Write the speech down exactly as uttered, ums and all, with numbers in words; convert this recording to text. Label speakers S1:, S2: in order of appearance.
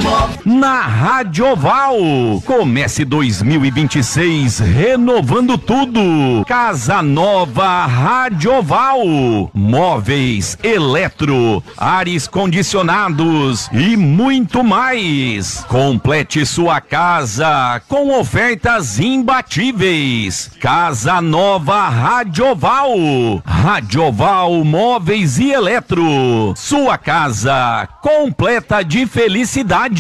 S1: Na Rádio Oval, comece dois mil e vinte e seis renovando tudo. Casa Nova Rádio Oval, móveis, eletro, ares condicionados e muito mais. Complete sua casa com ofertas imbatíveis. Casa Nova Rádio Oval, Rádio Oval Móveis e Eletro, sua casa completa de felicidade.